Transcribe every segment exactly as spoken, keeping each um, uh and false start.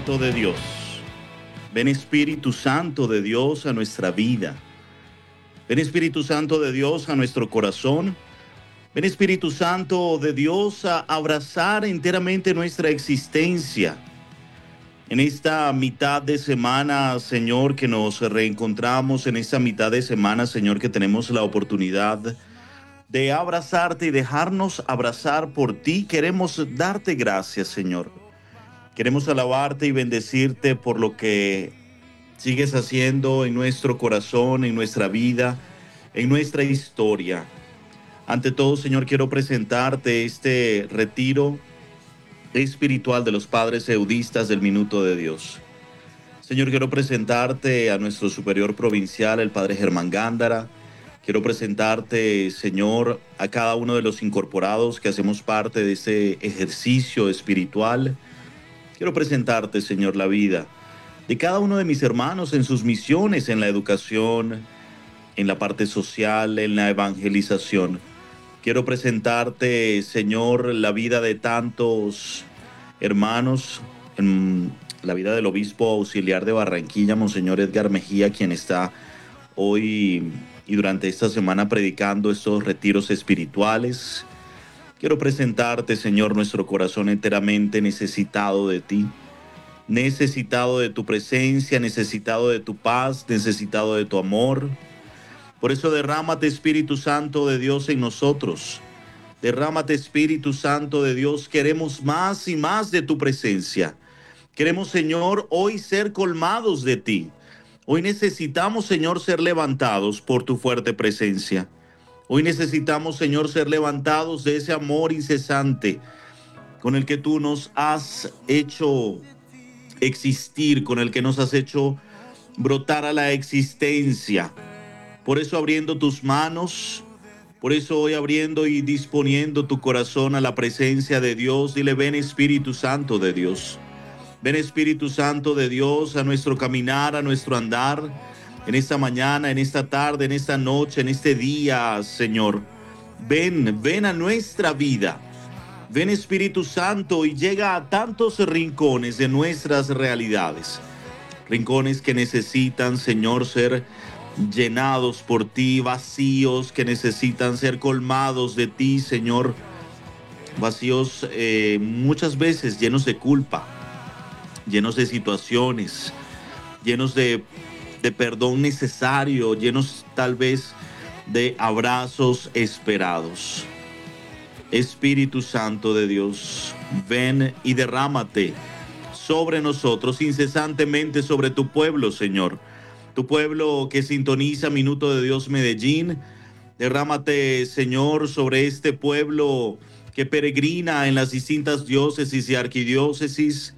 Santo de Dios. Ven Espíritu Santo de Dios a nuestra vida. Ven Espíritu Santo de Dios a nuestro corazón. Ven Espíritu Santo de Dios a abrazar enteramente nuestra existencia. En esta mitad de semana, Señor, que nos reencontramos, en esta mitad de semana, Señor, que tenemos la oportunidad de abrazarte y dejarnos abrazar por ti, queremos darte gracias, Señor. Queremos alabarte y bendecirte por lo que sigues haciendo en nuestro corazón, en nuestra vida, en nuestra historia. Ante todo, Señor, quiero presentarte este retiro espiritual de los padres eudistas del Minuto de Dios. Señor, quiero presentarte a nuestro superior provincial, el Padre Germán Gándara. Quiero presentarte, Señor, a cada uno de los incorporados que hacemos parte de este ejercicio espiritual. Quiero presentarte, Señor, la vida de cada uno de mis hermanos en sus misiones, en la educación, en la parte social, en la evangelización. Quiero presentarte, Señor, la vida de tantos hermanos, en la vida del obispo auxiliar de Barranquilla, Monseñor Edgar Mejía, quien está hoy y durante esta semana predicando estos retiros espirituales. Quiero presentarte, Señor, nuestro corazón enteramente necesitado de ti, necesitado de tu presencia, necesitado de tu paz, necesitado de tu amor. Por eso derrámate, Espíritu Santo de Dios, en nosotros. Derrámate, Espíritu Santo de Dios. Queremos más y más de tu presencia. Queremos, Señor, hoy ser colmados de ti. Hoy necesitamos, Señor, ser levantados por tu fuerte presencia. Hoy necesitamos, Señor, ser levantados de ese amor incesante con el que tú nos has hecho existir, con el que nos has hecho brotar a la existencia. Por eso abriendo tus manos, por eso hoy abriendo y disponiendo tu corazón a la presencia de Dios, dile: ven Espíritu Santo de Dios. Ven Espíritu Santo de Dios a nuestro caminar, a nuestro andar, en esta mañana, en esta tarde, en esta noche, en este día, Señor. Ven, ven a nuestra vida. Ven Espíritu Santo y llega a tantos rincones de nuestras realidades. Rincones que necesitan, Señor, ser llenados por ti, vacíos que necesitan ser colmados de ti, Señor. Vacíos eh, muchas veces llenos de culpa, llenos de situaciones, llenos de, de perdón necesario, llenos tal vez de abrazos esperados. Espíritu Santo de Dios, ven y derrámate sobre nosotros incesantemente, sobre tu pueblo, Señor. Tu pueblo que sintoniza Minuto de Dios Medellín. Derrámate, Señor, sobre este pueblo que peregrina en las distintas diócesis y arquidiócesis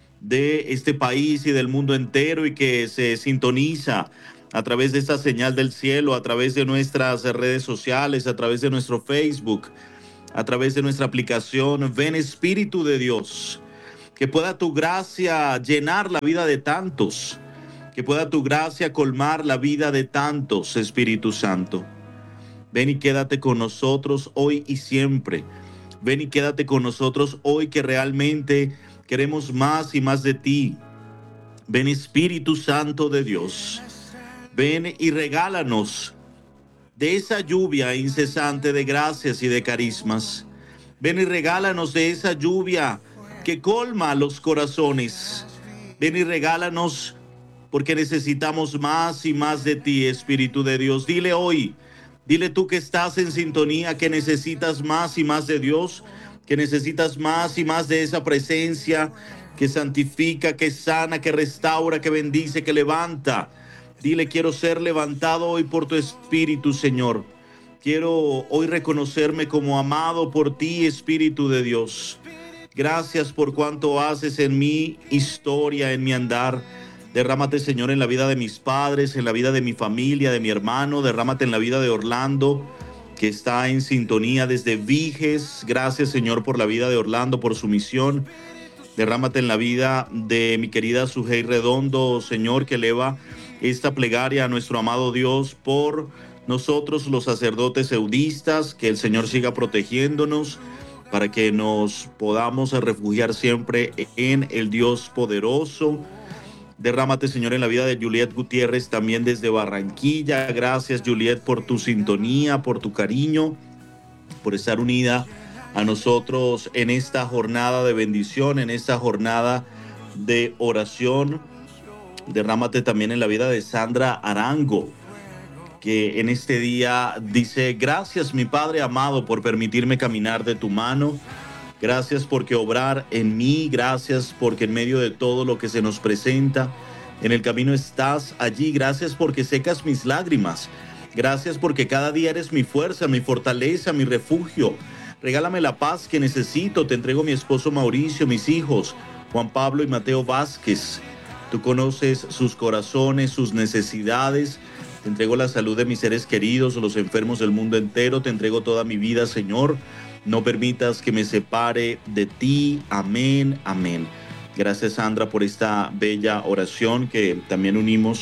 de este país y del mundo entero, y que se sintoniza a través de esta señal del cielo, a través de nuestras redes sociales, a través de nuestro Facebook, a través de nuestra aplicación. Ven Espíritu de Dios, que pueda tu gracia llenar la vida de tantos, que pueda tu gracia colmar la vida de tantos, Espíritu Santo. Ven y quédate con nosotros hoy y siempre. Ven y quédate con nosotros hoy, que realmente queremos más y más de ti. Ven Espíritu Santo de Dios. Ven y regálanos de esa lluvia incesante de gracias y de carismas. Ven y regálanos de esa lluvia que colma los corazones. Ven y regálanos, porque necesitamos más y más de ti, Espíritu de Dios. Dile hoy, dile tú que estás en sintonía, que necesitas más y más de Dios, que necesitas más y más de esa presencia que santifica, que sana, que restaura, que bendice, que levanta. Dile: quiero ser levantado hoy por tu Espíritu, Señor. Quiero hoy reconocerme como amado por ti, Espíritu de Dios. Gracias por cuanto haces en mi historia, en mi andar. Derrámate, Señor, en la vida de mis padres, en la vida de mi familia, de mi hermano. Derrámate en la vida de Orlando, que está en sintonía desde Viges. Gracias, Señor, por la vida de Orlando, por su misión. Derrámate en la vida de mi querida Sujei Redondo, Señor, que eleva esta plegaria a nuestro amado Dios por nosotros, los sacerdotes eudistas. Que el Señor siga protegiéndonos, para que nos podamos refugiar siempre en el Dios poderoso. Derrámate, Señor, en la vida de Juliet Gutiérrez, también desde Barranquilla. Gracias, Juliet, por tu sintonía, por tu cariño, por estar unida a nosotros en esta jornada de bendición, en esta jornada de oración. Derrámate también en la vida de Sandra Arango, que en este día dice: gracias, mi Padre amado, por permitirme caminar de tu mano. Gracias porque obrar en mí, gracias porque en medio de todo lo que se nos presenta en el camino estás allí. Gracias porque secas mis lágrimas. Gracias porque cada día eres mi fuerza, mi fortaleza, mi refugio. Regálame la paz que necesito. Te entrego mi esposo Mauricio, mis hijos Juan Pablo y Mateo Vázquez. Tú conoces sus corazones, sus necesidades. Te entrego la salud de mis seres queridos, los enfermos del mundo entero. Te entrego toda mi vida, Señor. No permitas que me separe de ti. Amén, amén. Gracias, Sandra, por esta bella oración que también unimos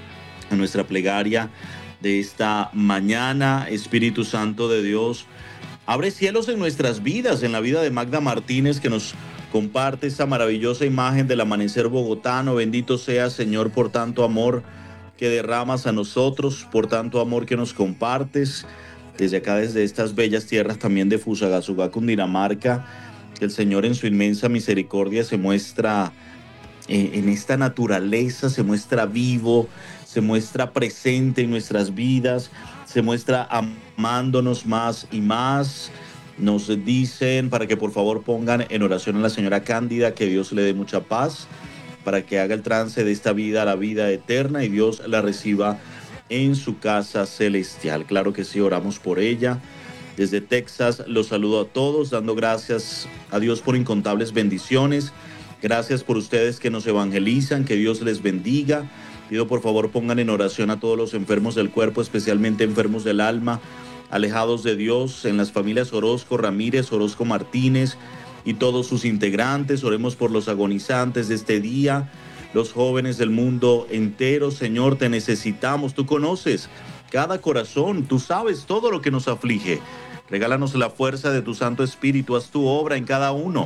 a nuestra plegaria de esta mañana. Espíritu Santo de Dios, abre cielos en nuestras vidas, en la vida de Magda Martínez, que nos comparte esta maravillosa imagen del amanecer bogotano. Bendito seas, Señor, por tanto amor que derramas a nosotros, por tanto amor que nos compartes. Desde acá, desde estas bellas tierras también de Fusagasugá, Cundinamarca, que el Señor en su inmensa misericordia se muestra eh, en esta naturaleza, se muestra vivo, se muestra presente en nuestras vidas, se muestra amándonos más y más. Nos dicen para que por favor pongan en oración a la señora Cándida, que Dios le dé mucha paz, para que haga el trance de esta vida a la vida eterna y Dios la reciba en su casa celestial. Claro que sí, oramos por ella. Desde Texas los saludo a todos, dando gracias a Dios por incontables bendiciones. Gracias por ustedes que nos evangelizan, que Dios les bendiga. Pido por favor pongan en oración a todos los enfermos del cuerpo, especialmente enfermos del alma, alejados de Dios, en las familias Orozco Ramírez, Orozco Martínez y todos sus integrantes. Oremos por los agonizantes de este día, los jóvenes del mundo entero. Señor, te necesitamos. Tú conoces cada corazón, tú sabes todo lo que nos aflige. Regálanos la fuerza de tu Santo Espíritu. Haz tu obra en cada uno.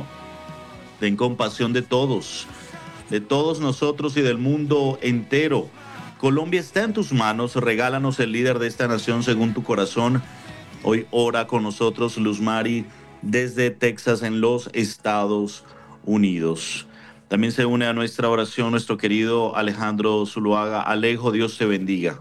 Ten compasión de todos, de todos nosotros y del mundo entero. Colombia está en tus manos. Regálanos el líder de esta nación según tu corazón. Hoy ora con nosotros Luz Mari desde Texas, en los Estados Unidos. También se une a nuestra oración nuestro querido Alejandro Zuluaga. Alejo, Dios te bendiga.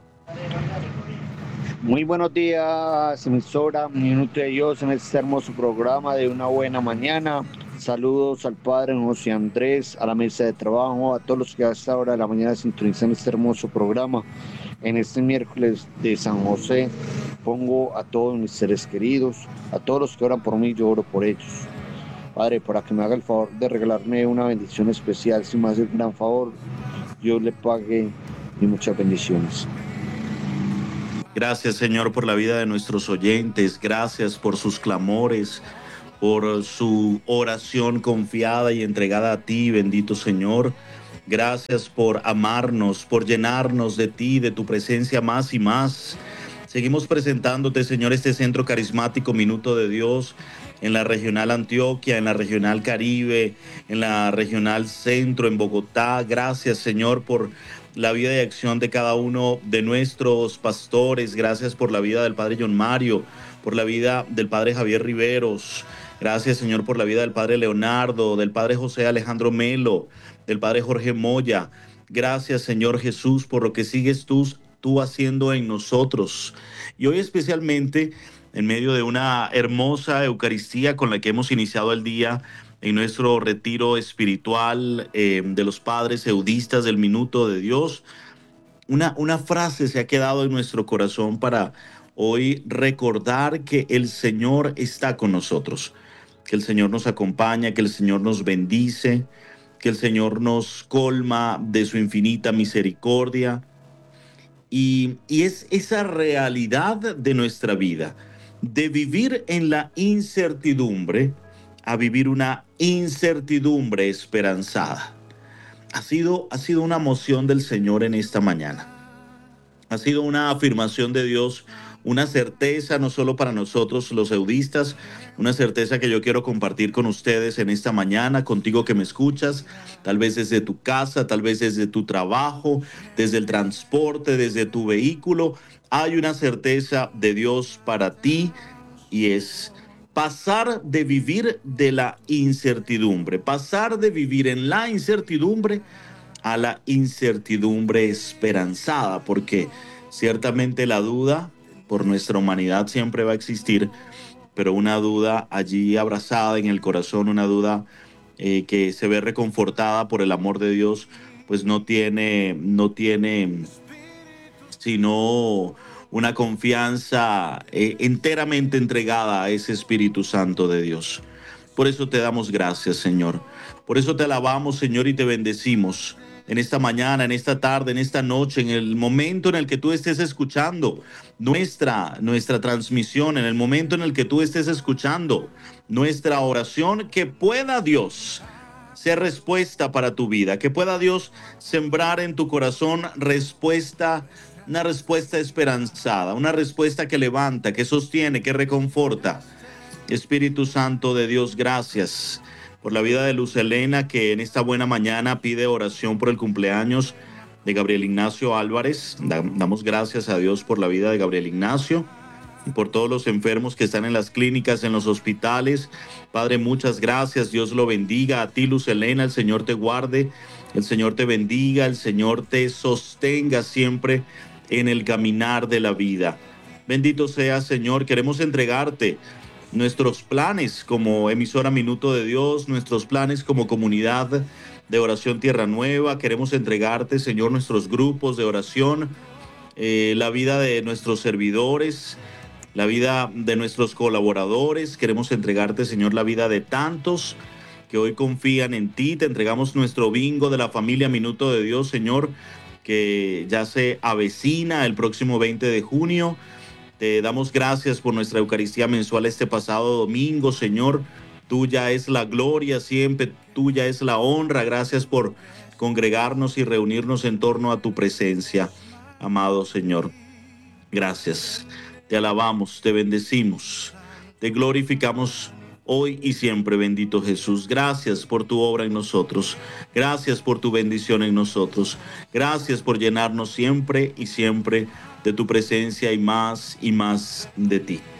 Muy buenos días, emisora Minuto de Dios, en este hermoso programa de una buena mañana. Saludos al Padre José Andrés, a la mesa de trabajo, a todos los que a esta hora de la mañana sintonizan este hermoso programa. En este miércoles de San José pongo a todos mis seres queridos, a todos los que oran por mí, yo oro por ellos. Padre, para que me haga el favor de regalarme una bendición especial, si me hace el gran favor, Dios le pague y muchas bendiciones. Gracias, Señor, por la vida de nuestros oyentes. Gracias por sus clamores, por su oración confiada y entregada a ti, bendito Señor. Gracias por amarnos, por llenarnos de ti, de tu presencia más y más. Seguimos presentándote, Señor, este centro carismático Minuto de Dios en la regional Antioquia, en la regional Caribe, en la regional Centro, en Bogotá. Gracias, Señor, por la vida y acción de cada uno de nuestros pastores. Gracias por la vida del Padre John Mario, por la vida del Padre Javier Riveros. Gracias, Señor, por la vida del Padre Leonardo, del Padre José Alejandro Melo, del Padre Jorge Moya. Gracias, Señor Jesús, por lo que sigues tú, tú haciendo en nosotros. Y hoy especialmente, en medio de una hermosa Eucaristía con la que hemos iniciado el día en nuestro retiro espiritual eh, de los padres eudistas del Minuto de Dios, una, una frase se ha quedado en nuestro corazón para hoy recordar que el Señor está con nosotros, que el Señor nos acompaña, que el Señor nos bendice, que el Señor nos colma de su infinita misericordia. Y, y es esa realidad de nuestra vida, de vivir en la incertidumbre a vivir una incertidumbre esperanzada. Ha sido, ha sido una moción del Señor en esta mañana. Ha sido una afirmación de Dios una certeza no solo para nosotros los eudistas, una certeza que yo quiero compartir con ustedes en esta mañana, contigo que me escuchas, tal vez desde tu casa, tal vez desde tu trabajo, desde el transporte, desde tu vehículo. Hay una certeza de Dios para ti y es pasar de vivir de la incertidumbre, pasar de vivir en la incertidumbre a la incertidumbre esperanzada, porque ciertamente la duda por nuestra humanidad siempre va a existir, pero una duda allí abrazada en el corazón, una duda eh, que se ve reconfortada por el amor de Dios, pues no tiene, no tiene sino una confianza eh, enteramente entregada a ese Espíritu Santo de Dios. Por eso te damos gracias, Señor. Por eso te alabamos, Señor, y te bendecimos en esta mañana, en esta tarde, en esta noche, en el momento en el que tú estés escuchando nuestra, nuestra transmisión, en el momento en el que tú estés escuchando nuestra oración, que pueda Dios ser respuesta para tu vida, que pueda Dios sembrar en tu corazón respuesta, una respuesta esperanzada, una respuesta que levanta, que sostiene, que reconforta. Espíritu Santo de Dios, gracias por la vida de Luz Helena, que en esta buena mañana pide oración por el cumpleaños de Gabriel Ignacio Álvarez. Damos gracias a Dios por la vida de Gabriel Ignacio y por todos los enfermos que están en las clínicas, en los hospitales. Padre, muchas gracias. Dios lo bendiga. A ti, Luz Helena, el Señor te guarde, el Señor te bendiga, el Señor te sostenga siempre en el caminar de la vida. Bendito sea, Señor. Queremos entregarte nuestros planes como emisora Minuto de Dios, nuestros planes como comunidad de oración Tierra Nueva. Queremos entregarte, Señor, nuestros grupos de oración, eh, la vida de nuestros servidores, la vida de nuestros colaboradores. Queremos entregarte, Señor, la vida de tantos que hoy confían en ti. Te entregamos nuestro bingo de la familia Minuto de Dios, Señor, que ya se avecina el próximo veinte de junio. Te damos gracias por nuestra Eucaristía mensual este pasado domingo, Señor. Tuya es la gloria siempre, tuya es la honra. Gracias por congregarnos y reunirnos en torno a tu presencia, amado Señor. Gracias. Te alabamos, te bendecimos, te glorificamos hoy y siempre, bendito Jesús. Gracias por tu obra en nosotros. Gracias por tu bendición en nosotros. Gracias por llenarnos siempre y siempre de tu presencia y más y más de ti.